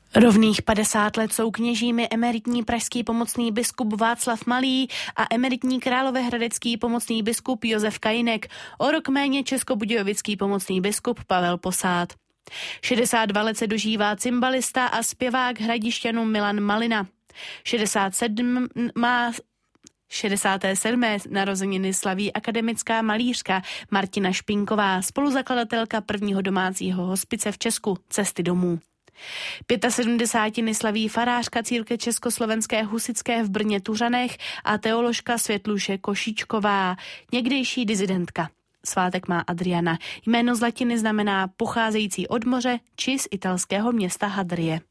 Rovných 50 let jsou kněžími emeritní pražský pomocný biskup Václav Malý a emeritní královéhradecký pomocný biskup Josef Kajinek, o rok méně českobudějovický pomocný biskup Pavel Posád. 62 let se dožívá cymbalista a zpěvák Hradišťanů Milan Malina. 67 narozeniny slaví akademická malířka Martina Špinková, spoluzakladatelka prvního domácího hospice v Česku Cesty domů. 75 slaví farářka církve československé husitské v Brně Tuřanech a teoložka Světluše Košíčková, někdejší dizidentka. Svátek má Adriana. Jméno z latiny znamená pocházející od moře či z italského města Hadrie.